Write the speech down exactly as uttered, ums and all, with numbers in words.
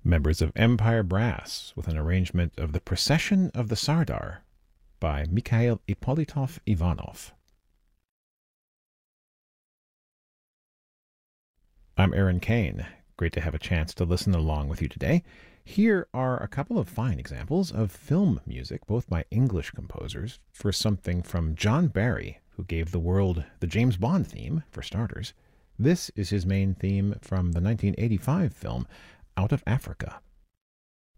Members of Empire Brass with an arrangement of The Procession of the Sardar by Mikhail Ippolitov Ivanov. I'm Aaron Kane. Great to have a chance to listen along with you today. Here are a couple of fine examples of film music, both by English composers, for something from John Barry, who gave the world the James Bond theme, for starters. This is his main theme from the nineteen eighty-five film Out of Africa.